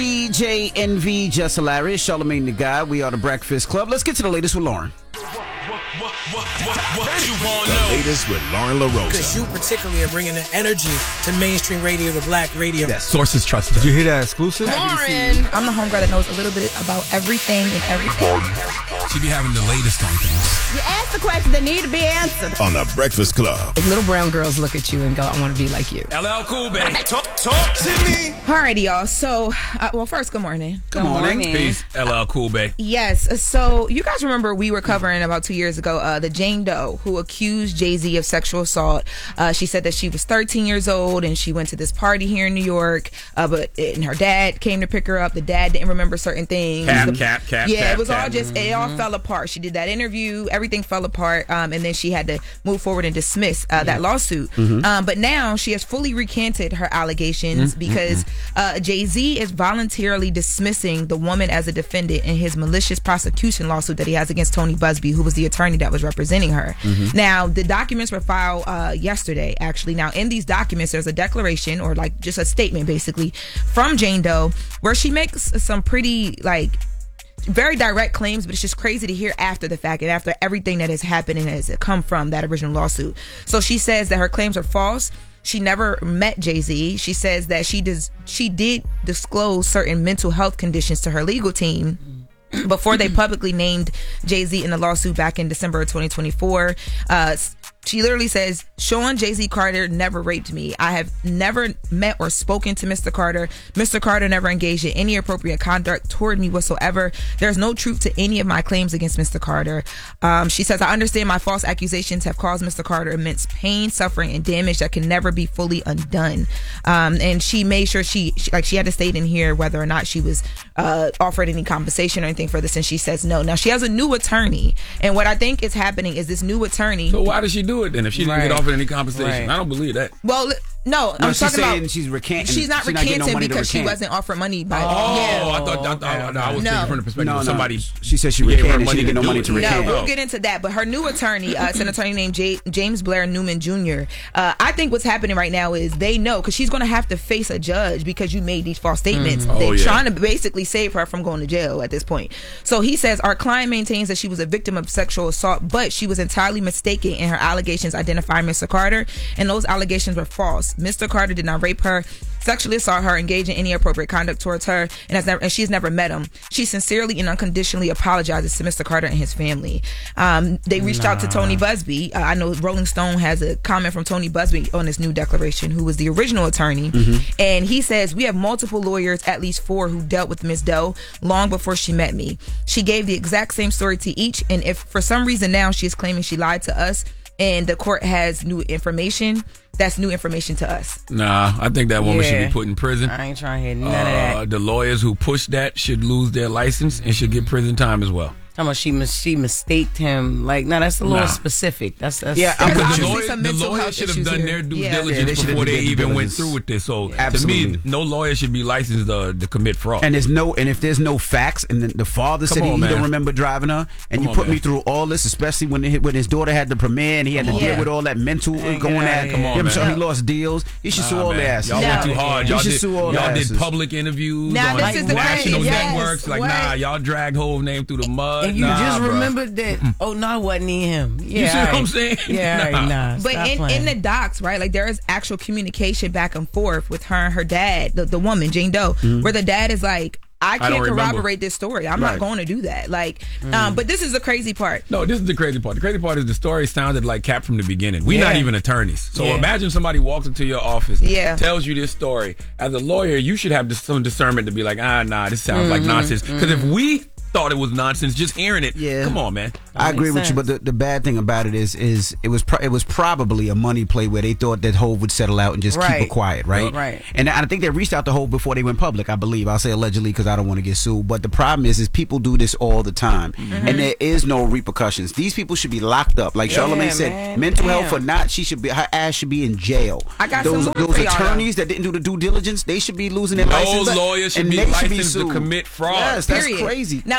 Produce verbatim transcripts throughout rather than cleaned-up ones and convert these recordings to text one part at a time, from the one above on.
D J Envy, Just Hilarious, Charlamagne the Guy. We are the Breakfast Club. Let's get to the latest with Lauren. What, what, what, what you want to know? The latest with Lauren LaRosa. Because you particularly are bringing the energy to mainstream radio, to black radio. Yes. Sources trusted. Did you hear that exclusive? Lauren. I'm the homegirl that knows a little bit about everything and everything. She be having the latest on things. You ask the questions that need to be answered. On the Breakfast Club. If little brown girls look at you and go, I want to be like you. L L Cool, baby. Talk, talk to me. Alrighty, y'all. So, uh, well, first, good morning. Good morning. Peace, L L Cool, baby. Yes. So, you guys remember we were covering about two years ago uh, the Jane Doe who accused Jay-Z of sexual assault. Uh, she said that she was thirteen years old and she went to this party here in New York, uh, but and her dad came to pick her up. The dad didn't remember certain things. Cap, the, cap, cap, Yeah, cap, it was cap. all just, it all fell apart. She did that interview, everything fell apart, um, and then she had to move forward and dismiss uh, that lawsuit. Mm-hmm. Um, but now she has fully recanted her allegations Mm-hmm. because uh, Jay-Z is voluntarily dismissing the woman as a defendant in his malicious prosecution lawsuit that he has against Tony Busby, who was the attorney that was representing her. Mm-hmm. Now, the documents were filed uh, yesterday, actually. Now, in these documents, there's a declaration or like just a statement, basically, from Jane Doe where she makes some pretty, like, very direct claims, but it's just crazy to hear after the fact and after everything that has happened and has come from that original lawsuit. So she says that her claims are false. She never met Jay-Z. She says that she does she did disclose certain mental health conditions to her legal team before they publicly named Jay-Z in the lawsuit back in December of twenty twenty-four. Uh, she literally says, Sean Jay-Z Carter never raped me. I have never met or spoken to Mister Carter. Mister Carter never engaged in any appropriate conduct toward me whatsoever. There's no truth to any of my claims against Mister Carter. Um, she says, I understand my false accusations have caused Mister Carter immense pain, suffering, and damage that can never be fully undone. Um, and she made sure she, she, like she had to state in here whether or not she was uh, offered any compensation or anything for this, and she says no. Now, she has a new attorney, and what I think is happening is this new attorney... So why does she do it then if she didn't Right. get offered any compensation? Right. I don't believe that. Well, no, No, I'm she's talking saying about... she's recanting. She's not she's not getting no recanting money to because she recant. wasn't offered money by... Oh, yeah. I thought, I, thought I, I was No. thinking from the perspective No, of no. somebody. She said she gave her recanted. money She didn't get to no money do to it. recant. No, we'll Oh. get into that. But her new attorney, uh, it's an attorney named J- James Blair Newman Junior Uh, I think what's happening right now is they know, because she's going to have to face a judge because you made these false statements. Oh, They're yeah. trying to basically save her from going to jail at this point. So he says, our client maintains that she was a victim of sexual assault, but she was entirely mistaken in her allegations identifying Mister Carter, and those allegations were false. Mister Carter did not rape her, sexually assault her, engage in any appropriate conduct towards her, and has never, and she's never met him. She sincerely and unconditionally apologizes to Mister Carter and his family. Um, they reached out to Tony Busby. Uh, I know Rolling Stone has a comment from Tony Busby on this new declaration, who was the original attorney, and he says, we have multiple lawyers, at least four, who dealt with Miz Doe long before she met me. She gave the exact same story to each, and if for some reason now she is claiming she lied to us and the court has new information, that's new information to us. Nah, I think that woman should Yeah. be put in prison. I ain't trying to hear none Uh, of that. the lawyers who push that should lose their license and should get prison time as well. How much she mis- she mistaked him? Like, no, that's a little Nah. specific. That's that's Yeah, There's Because the obviously lawyers, some the mental lawyers health should have issues done here. their due Yeah. diligence Yeah, they should have before did they their due even went diligence. through with this. So Absolutely. to me, no lawyer should be licensed uh, to commit fraud. And there's no, and if there's no facts, and then the father Come said he, on, he don't man. remember driving her, and Come you on, put me man. through all this, especially when it, when his daughter had the premiere and he had Come to on, deal man. with all that mental Hey, going get at. outta here. Come on, I'm man. sure he lost deals. You should sue Nah, all man. their asses. Y'all No. went too hard. You Y'all should did, sue all y'all their did asses. public interviews Now, on this like is the national thing. Yes. networks. Like, What? nah, y'all drag Hove name through the mud. and you nah, just bruh. remembered that. Oh no, it wasn't even him. Yeah, You see what all I'm right. saying? Yeah, all right, Nah. nah. But stop in, playing. in the docs, right, like there is actual communication back and forth with her and her dad, the, the woman, Jane Doe, where the dad is like, I don't can't remember. corroborate this story. I'm Right. not going to do that. Like, um, but this is the crazy part. No, this is the crazy part. The crazy part is the story sounded like Cap from the beginning. We're Yeah. not even attorneys. So Yeah. imagine somebody walks into your office, Yeah. tells you this story. As a lawyer, you should have this, some discernment to be like, ah, nah, this sounds like nonsense. Because if we thought it was nonsense, just hearing it, Yeah. come on, man. I agree makes with you, but sense. the, the bad thing about it is is it was pro- it was probably a money play where they thought that Hove would settle out and just keep Right. it quiet, right? Right. And I think they reached out to Hove before they went public. I believe I'll say allegedly because I don't want to get sued. But the problem is, is people do this all the time, and there is no repercussions. These people should be locked up, like Yeah, Charlamagne said. man. Mental Damn. health or not, she should be her ass should be in jail. I got some those more those for y'all, attorneys that didn't do the due diligence. They should be losing their No license. lawyer should and be they licensed to sued. commit fraud. Yes, that's Period. crazy. Now,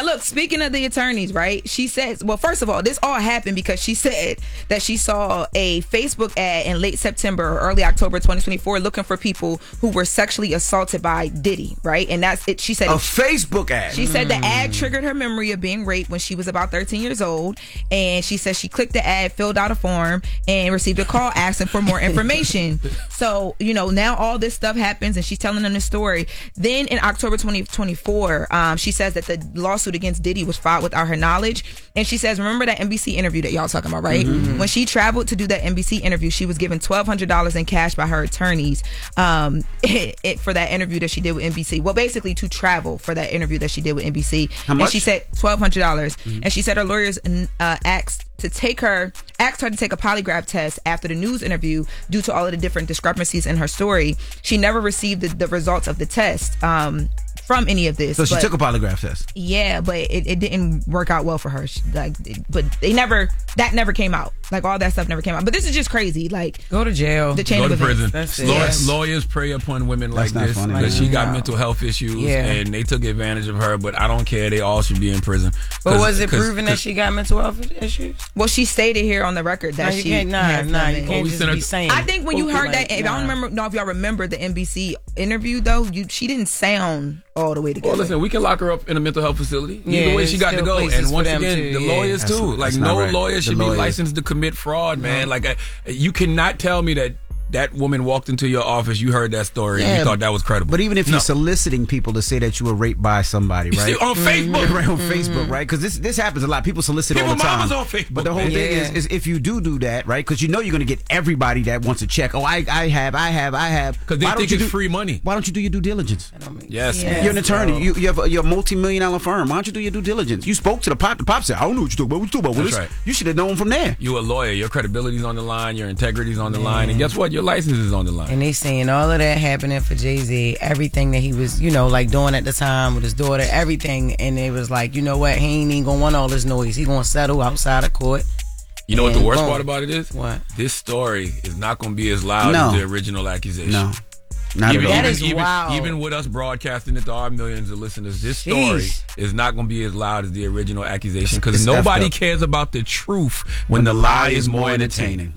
Now, look, speaking of the attorneys, right? She says, well, first of all, this all happened because she said that she saw a Facebook ad in late September or early October twenty twenty-four looking for people who were sexually assaulted by Diddy, right? And that's it. She said A it, Facebook ad. She said the ad triggered her memory of being raped when she was about thirteen years old. And she said she clicked the ad, filled out a form, and received a call asking for more information. So, you know, now all this stuff happens and she's telling them the story. Then in October twenty twenty-four, um, she says that the lawsuit against Diddy was filed without her knowledge. And she says, remember that N B C interview that y'all talking about, right? Mm-hmm. When she traveled to do that N B C interview, she was given twelve hundred dollars in cash by her attorneys um, it, it, for that interview that she did with N B C. Well, basically to travel for that interview that she did with N B C. How much? And she said twelve hundred dollars. Mm-hmm. And she said her lawyers uh, asked to take her, asked her to take a polygraph test after the news interview due to all of the different discrepancies in her story. She never received the, the results of the test um, from any of this. So she but, took a polygraph test. Yeah, but it, it didn't work out well for her. She, like, it, but they never, that never came out. Like all that stuff never came out. But this is just crazy. Like Go to jail. The chain Go of to events. prison. That's it. Law- Yes. Lawyers prey upon women That's like not this funny. because she got No. mental health issues Yeah. and they took advantage of her. But I don't care. They all should be in prison. But 'Cause- was it 'cause- proven that 'cause- she got mental health issues? Well, she stated here on the record that No, you she can't. Nah, has nah, you nothing. can't we just sent her- be saying. I think when you Okay, heard like, that, if I nah. don't remember, know if y'all remember the N B C interview though, you she didn't sound all the way together. Well, listen, we can lock her up in a mental health facility. Yeah, Either way, there's she got to still go. places And for once them again, too, the yeah. lawyers That's- too. Like that's not no right. lawyer The should be lawyers. licensed to commit fraud, man. Like uh, you cannot tell me that that woman walked into your office, you heard that story, and Yeah, you thought that was credible. But even if No. you're soliciting people to say that you were raped by somebody, You right? see, on Facebook. Right, on Facebook, right? Because this this happens a lot. People solicit People all the time. mamas on Facebook, but the whole man. thing Yeah. is, is if you do do that, right? Because you know you're going to get everybody that wants to check. Oh, I I have, I have, I have. Because they Why don't think you it's do- free money. Why don't you do your due diligence? Yes. Yeah. You're an attorney. You, you have a, you're a multi-million dollar firm. Why don't you do your due diligence? You spoke to the pop. The pop said, "I don't know what you're talking about. What you talking about? That's Willis?" right. You should have known from there. You a lawyer. Your credibility's on the line. Your integrity's on the line. And guess what? Your license is on the line. And they saying all of that happening for Jay-Z, everything that he was, you know, like doing at the time with his daughter, everything. And it was like, you know what? He ain't even gonna want all this noise. He gonna settle outside of court. You know what the And worst boom. part about it is? What? This story is not going to be as loud No. as the original accusation. No, not Even, at all. That even, is even, wild. even with us broadcasting it to our millions of listeners, this story Sheesh. is not going to be as loud as the original accusation because It's nobody effed up. cares about the truth when, the lie is more entertaining.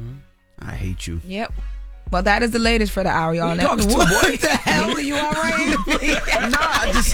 I hate you. Yep. Well, that is the latest for the hour, y'all. What you talking to, boy? What the hell are you all right? Nah, I just,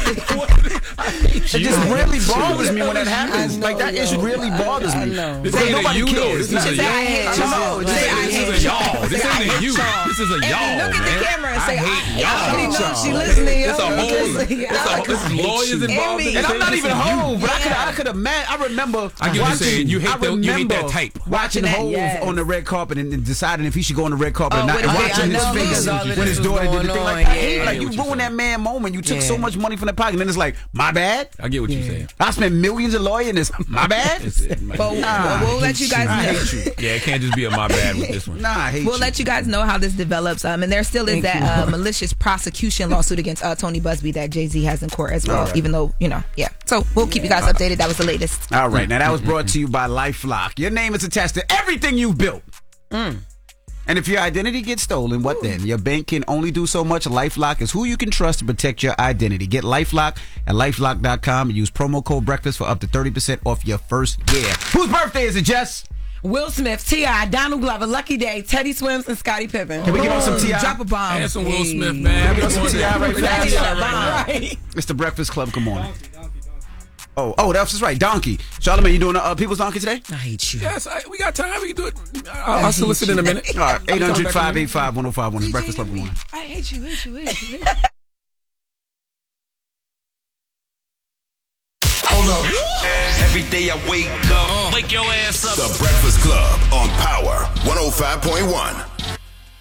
it just really bothers me when that happens. Like that just really bothers me. I know. This Because ain't a nobody you, though. cares. This is a Say, I y'all. hate I y'all. know. This Say, I ain't- hate this is a y'all. y'all. This Say, I ain't a hate you. y'all. This is a And y'all, look at man. the camera and I say, I hate hate y'all. y'all. You know y'all. she listening. It's a yo. whole, Just- it's a, it's lawyers involved in Envy. this. And I'm not This even is you. home, but I could I could imagine. I remember I get what you're watching. saying. You hate I the- you hate remember that type. watching that, Hove yes. on the red carpet and, and deciding if he should go on the red carpet Oh, or not, with and his- watching I his know, face because all of when this his was daughter did the going thing. on, Like, I hate, yeah. like I you get what you're ruined that saying. man moment. You took Yeah. so much money from the pocket, and then it's like, my bad. I get what you're saying. I spent millions of lawyer in this. My bad. It's- it might But be- but we'll let you guys I know. hate you. Yeah, it can't just be a my bad with this one. Nah, I hate We'll you. let you guys know how this develops. Um, and there still is Thank that you. uh, malicious prosecution lawsuit against uh, Tony Busby that Jay-Z has in court as well, All right. even though, you know, yeah. So we'll keep you guys updated. That was the latest. All right, now that was brought to you by LifeLock. Your name is attached to everything you've built. And if your identity gets stolen, what then? Your bank can only do so much. LifeLock is who you can trust to protect your identity. Get LifeLock at lifelock dot com and use promo code breakfast for up to thirty percent off your first year. Whose birthday is it, Jess? Will Smith, T I, Donald Glover, Lucky Day, Teddy Swims, and Scottie Pippen. Can we get on some T I? Drop a bomb. And some Will Hey. Smith, man. Get on some T I right Teddy fast. that bomb. Right. It's the Breakfast Club. Good morning. Oh, oh, that's just right. Donkey. Charlamagne, you doing a uh, People's Donkey today? I hate you. Yes, I, we got time. We can do it. I'll, I'll solicit in a minute. All right, eight hundred, five eight five, one oh five one is Breakfast Club. Good morning. I hate you, hate you, hate you. Hold up. Every day I wake up, wake your ass up. The Breakfast Club on Power one oh five point one.